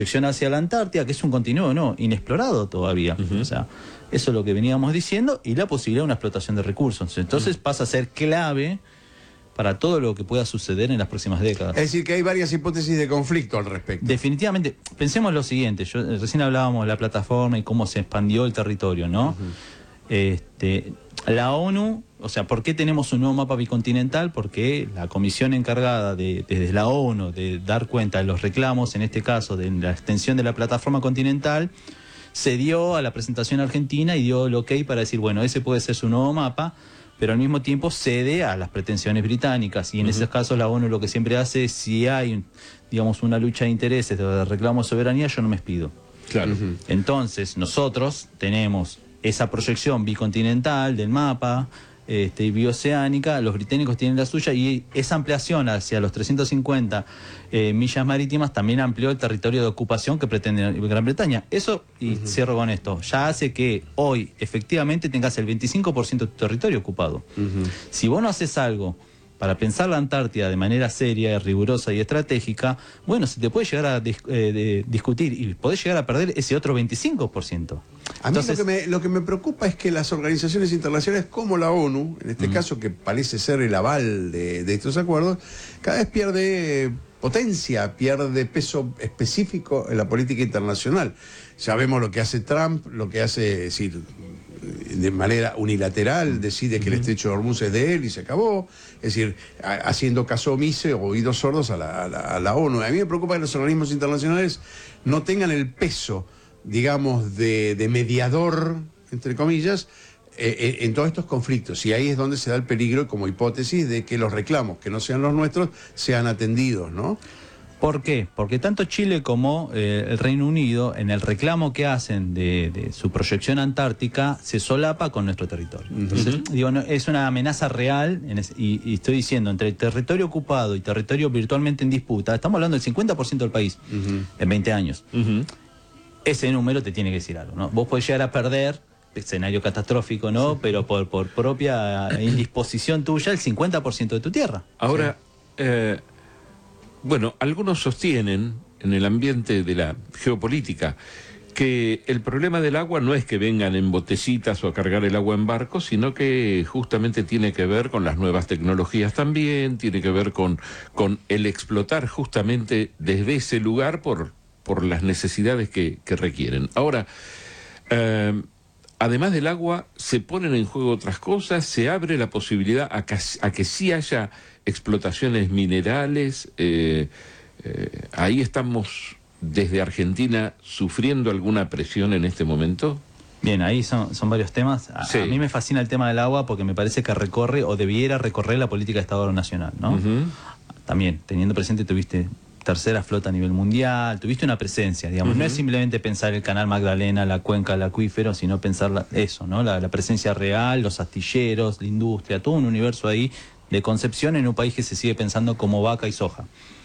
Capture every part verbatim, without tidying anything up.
proyección hacia la Antártida, que es un continuo no inexplorado todavía. Uh-huh. O sea, eso es lo que veníamos diciendo, y la posibilidad de una explotación de recursos. Entonces uh-huh. pasa a ser clave para todo lo que pueda suceder en las próximas décadas. Es decir, que hay varias hipótesis de conflicto al respecto. Definitivamente. Pensemos lo siguiente, yo recién hablábamos de la plataforma y cómo se expandió el territorio, ¿no? Uh-huh. Este, la ONU, o sea, ¿por qué tenemos un nuevo mapa bicontinental? Porque la comisión encargada de, desde la ONU de dar cuenta de los reclamos, en este caso de la extensión de la plataforma continental, se dio a la presentación argentina y dio el ok para decir, bueno, ese puede ser su nuevo mapa, pero al mismo tiempo cede a las pretensiones británicas. Y en uh-huh. esos casos la ONU lo que siempre hace es, si hay, digamos, una lucha de intereses, de reclamo de soberanía, yo no me expido. Claro. Uh-huh. Entonces, nosotros tenemos esa proyección bicontinental del mapa este, y bioceánica, los británicos tienen la suya, y esa ampliación hacia los trescientas cincuenta eh, millas marítimas también amplió el territorio de ocupación que pretende Gran Bretaña. Eso, y uh-huh. cierro con esto, ya hace que hoy efectivamente tengas el veinticinco por ciento de tu territorio ocupado. Uh-huh. Si vos no haces algo para pensar la Antártida de manera seria, rigurosa y estratégica, bueno, se te puede llegar a dis eh, de, discutir y podés llegar a perder ese otro veinticinco por ciento. A mí Entonces, lo, que me, lo que me preocupa es que las organizaciones internacionales como la ONU, en este uh-huh. caso que parece ser el aval de, de estos acuerdos, cada vez pierde potencia, pierde peso específico en la política internacional. Ya vemos lo que hace Trump, lo que hace, es decir, de manera unilateral decide que el estrecho de Hormuz es de él y se acabó, es decir, a, haciendo caso omiso o oídos sordos a la, a, la, a la ONU. A mí me preocupa que los organismos internacionales no tengan el peso, digamos, de, de mediador, entre comillas, eh, en todos estos conflictos, y ahí es donde se da el peligro como hipótesis de que los reclamos que no sean los nuestros sean atendidos, ¿no? ¿Por qué? Porque tanto Chile como eh, el Reino Unido, en el reclamo que hacen de, de su proyección antártica, se solapa con nuestro territorio. Entonces, uh-huh. digo, no, es una amenaza real, en ese, y, y estoy diciendo, entre territorio ocupado y territorio virtualmente en disputa, estamos hablando del cincuenta por ciento del país uh-huh. en veinte años. Uh-huh. Ese número te tiene que decir algo, ¿no? Vos podés llegar a perder, escenario catastrófico, ¿no? Sí. Pero por, por propia indisposición tuya, el cincuenta por ciento de tu tierra. Ahora, sí. eh... Bueno, algunos sostienen en el ambiente de la geopolítica que el problema del agua no es que vengan en botecitas o a cargar el agua en barcos, sino que justamente tiene que ver con las nuevas tecnologías también, tiene que ver con, con el explotar justamente desde ese lugar por, por las necesidades que, que requieren. Ahora, eh, además del agua, se ponen en juego otras cosas, se abre la posibilidad a que, a que sí haya explotaciones minerales. Eh, eh, ahí estamos desde Argentina sufriendo alguna presión en este momento. Bien, ahí son, son varios temas. A, sí. a mí me fascina el tema del agua porque me parece que recorre o debiera recorrer la política de Estado nacional, ¿no? Uh-huh. También, teniendo presente, tuviste tercera flota a nivel mundial, tuviste una presencia, digamos, uh-huh. no es simplemente pensar el canal Magdalena, la cuenca, el acuífero, sino pensar la, eso, ¿no? La, la presencia real, los astilleros, la industria, todo un universo ahí de concepción en un país que se sigue pensando como vaca y soja.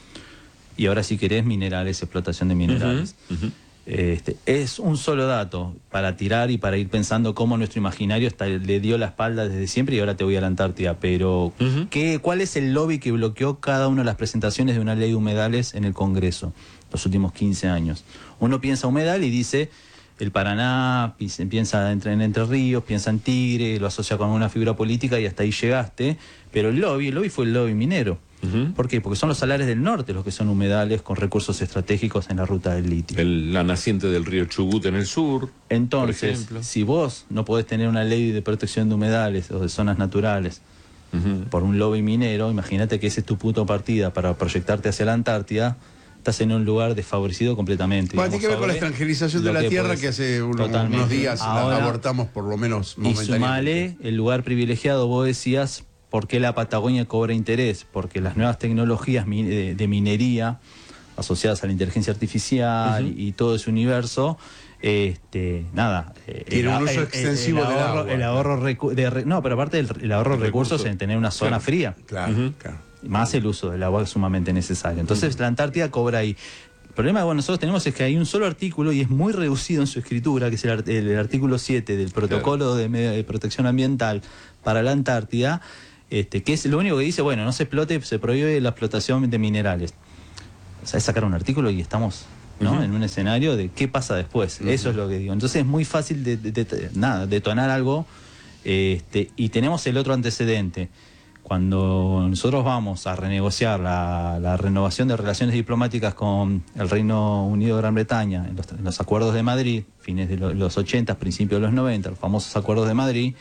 Y ahora si querés minerales, explotación de minerales. Uh-huh. Uh-huh. Este, es un solo dato para tirar y para ir pensando cómo nuestro imaginario está, le dio la espalda desde siempre, y ahora te voy a la Antártida. Pero, uh-huh. ¿qué, ¿cuál es el lobby que bloqueó cada una de las presentaciones de una ley de humedales en el Congreso los últimos quince años? Uno piensa humedal y dice el Paraná, piensa en Entre Ríos, piensa en Tigre, lo asocia con una figura política y hasta ahí llegaste. Pero el lobby, el lobby fue el lobby minero. Uh-huh. ¿Por qué? Porque son los salares del norte los que son humedales con recursos estratégicos en la ruta del litio. El, la naciente del río Chubut en el sur. Entonces, si vos no podés tener una ley de protección de humedales o de zonas naturales uh-huh. por un lobby minero, imagínate que ese es tu punto de partida para proyectarte hacia la Antártida. Estás en un lugar desfavorecido completamente. Bueno, tiene que ver con la extranjerización de la tierra que hace unos, unos días Ahora, la abortamos por lo menos momentáneamente. Y sumale el lugar privilegiado, vos decías, ¿por qué la Patagonia cobra interés? Porque las nuevas tecnologías de, de minería asociadas a la inteligencia artificial uh-huh. y todo ese universo, este, nada. Tiene un uso el, extensivo el, el, el del ahorro, agua. El ahorro recu- de, no, pero aparte del el ahorro de recursos en tener una zona claro, fría. Claro, uh-huh. claro. Más el uso del agua es sumamente necesario. Entonces, uh-huh. la Antártida cobra ahí. El problema que bueno, nosotros tenemos es que hay un solo artículo y es muy reducido en su escritura, que es el, el, el artículo siete del Protocolo claro. de, de Protección Ambiental para la Antártida, este, que es lo único que dice, bueno, no se explote, se prohíbe la explotación de minerales. O sea, es sacar un artículo y estamos ¿no? Uh-huh. En un escenario de qué pasa después. Uh-huh. Eso es lo que digo. Entonces es muy fácil de, de, de, de nada, detonar algo, este, y tenemos el otro antecedente. Cuando nosotros vamos a renegociar la, la renovación de relaciones diplomáticas con el Reino Unido de Gran Bretaña, en los, en los acuerdos de Madrid, fines de los, los ochenta, principios de los noventa, los famosos acuerdos de Madrid,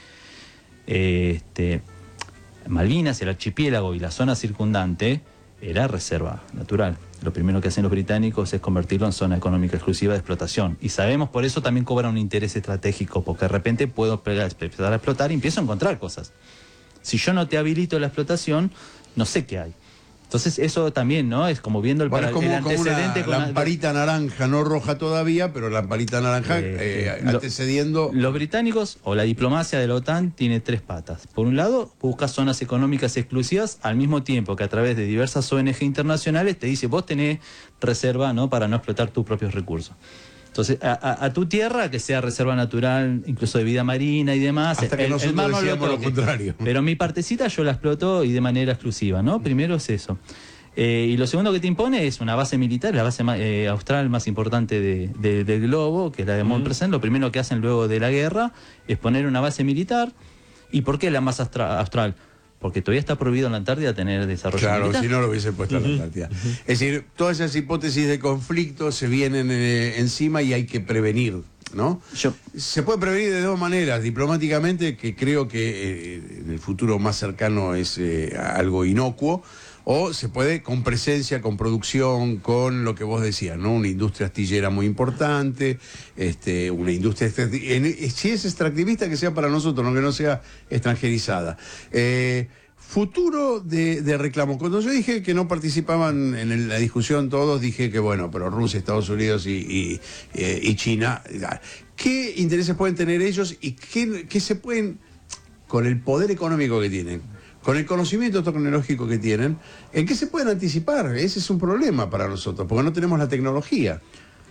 eh, este, Malvinas, el archipiélago y la zona circundante era reserva natural. Lo primero que hacen los británicos es convertirlo en zona económica exclusiva de explotación. Y sabemos, por eso también cobra un interés estratégico, porque de repente puedo empezar a explotar y empiezo a encontrar cosas. Si yo no te habilito la explotación, no sé qué hay. Entonces eso también, ¿no? Es como viendo el, bueno, para, como, el antecedente. Como una lamparita con... naranja, no roja todavía, pero lamparita naranja eh, eh, antecediendo... Los británicos, o la diplomacia de la OTAN, tiene tres patas. Por un lado, busca zonas económicas exclusivas, al mismo tiempo que a través de diversas O N G internacionales te dice, vos tenés reserva, ¿no?, para no explotar tus propios recursos. Entonces, a, a, a tu tierra, que sea reserva natural, incluso de vida marina y demás. Hasta que el, nosotros el mar no decíamos lo, lo contrario. Pero mi partecita yo la exploto y de manera exclusiva, ¿no? Primero es eso. Eh, y lo segundo que te impone es una base militar, la base eh, austral más importante de, de, del globo, que es la de Mont Pleasant. Lo primero que hacen luego de la guerra es poner una base militar. ¿Y por qué la más austral? Porque todavía está prohibido en la Antártida tener desarrollo claro, militar. Claro, si no lo hubiese puesto en la Antártida. Uh-huh. Es decir, todas esas hipótesis de conflicto se vienen eh, encima y hay que prevenir, ¿no? Yo, se puede prevenir de dos maneras, diplomáticamente, que creo que eh, en el futuro más cercano es eh, algo inocuo, o se puede con presencia, con producción, con lo que vos decías, ¿no? Una industria astillera muy importante, este, una industria, en, si es extractivista, que sea para nosotros, no que no sea extranjerizada. Eh, futuro de, de reclamo. Cuando yo dije que no participaban en la discusión todos, dije que bueno, pero Rusia, Estados Unidos y, y, y China, ¿qué intereses pueden tener ellos y qué, qué se pueden, con el poder económico que tienen, con el conocimiento tecnológico que tienen, ¿en qué se pueden anticipar? Ese es un problema para nosotros, porque no tenemos la tecnología.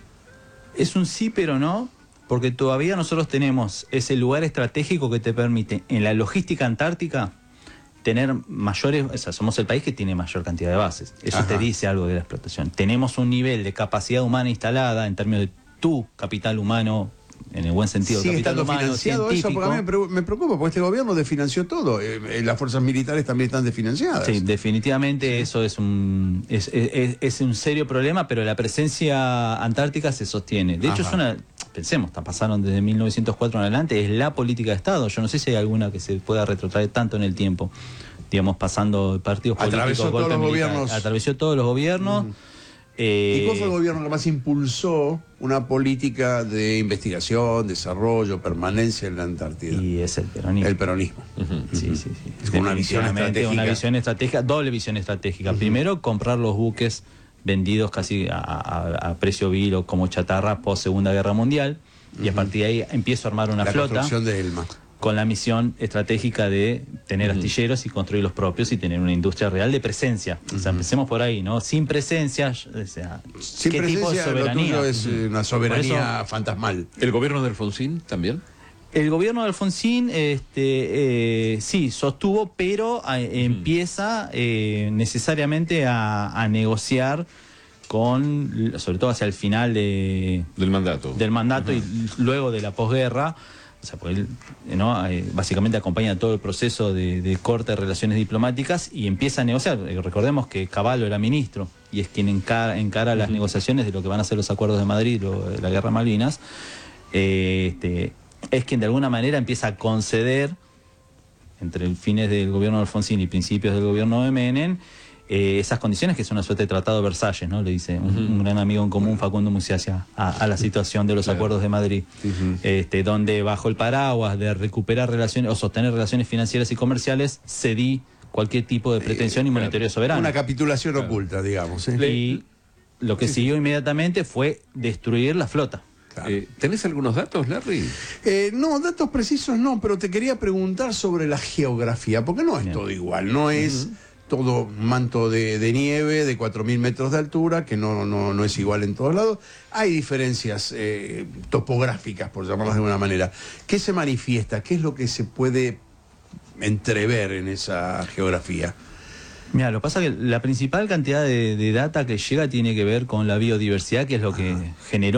Es un sí, pero no, porque todavía nosotros tenemos ese lugar estratégico que te permite, en la logística antártica, tener mayores, o sea, somos el país que tiene mayor cantidad de bases. Eso Ajá. te dice algo de la explotación. Tenemos un nivel de capacidad humana instalada en términos de tu capital humano, en el buen sentido, sigue capital estando humano, financiado científico. Eso, porque a mí me preocupa, porque este gobierno desfinanció todo. Eh, las fuerzas militares también están desfinanciadas. Sí, definitivamente sí. Eso es un es, es, es un serio problema, pero la presencia antártica se sostiene. De hecho, Ajá. es una, pensemos, pasaron desde mil novecientos cuatro en adelante, es la política de Estado. Yo no sé si hay alguna que se pueda retrotraer tanto en el tiempo. Digamos, pasando partidos políticos, atravesó todos los militar, gobiernos. Atravesó todos los gobiernos. Mm. Eh, ¿Y cuál fue el gobierno que más impulsó una política de investigación, desarrollo, permanencia en la Antártida? Y es el peronismo. El peronismo. Uh-huh. Sí, sí, sí. Es una visión estratégica. Una visión estratégica, doble visión estratégica. Uh-huh. Primero, comprar los buques vendidos casi a, a, a precio vil o como chatarra post Segunda Guerra Mundial. Uh-huh. Y a partir de ahí empiezo a armar una la flota. La construcción de Elma. Con la misión estratégica de tener uh-huh. astilleros y construir los propios y tener una industria real de presencia. Uh-huh. O sea, empecemos por ahí, ¿no? Sin presencia, o sea, Sin ¿qué presencia, tipo de soberanía? Lo tuyo es uh-huh. una soberanía eso, fantasmal. ¿El gobierno de Alfonsín también? El gobierno de Alfonsín, este, eh, sí, sostuvo, pero a, uh-huh. empieza eh, necesariamente a, a negociar con, sobre todo hacia el final de, del mandato, del mandato uh-huh. y luego de la posguerra. O sea, porque él, ¿no? eh, básicamente acompaña todo el proceso de, de corte de relaciones diplomáticas y empieza a negociar. Eh, recordemos que Cavallo era ministro y es quien encara, encara uh-huh. las negociaciones de lo que van a ser los acuerdos de Madrid, lo, de la guerra Malvinas. Eh, este, es quien de alguna manera empieza a conceder, entre el fines del gobierno de Alfonsín y principios del gobierno de Menem, Eh, esas condiciones que es una suerte de tratado de Versalles, ¿no? Le dice un, uh-huh. un gran amigo en común, Facundo Muciacia, a, a la situación de los claro. acuerdos de Madrid, uh-huh. este, donde bajo el paraguas de recuperar relaciones o sostener relaciones financieras y comerciales, cedí cualquier tipo de pretensión eh, y monitoreo claro. soberano. Una capitulación claro. oculta, digamos. ¿eh? Y lo que sí, siguió sí. inmediatamente fue destruir la flota. Claro. Eh, ¿Tenés algunos datos, Larry? Eh, no, datos precisos no, pero te quería preguntar sobre la geografía, porque no es Bien. todo igual, no es... Uh-huh. todo manto de, de nieve de cuatro mil metros de altura, que no, no, no es igual en todos lados. Hay diferencias eh, topográficas, por llamarlas de alguna manera. ¿Qué se manifiesta? ¿Qué es lo que se puede entrever en esa geografía? Mira, lo que pasa es que la principal cantidad de, de data que llega tiene que ver con la biodiversidad, que es lo que generó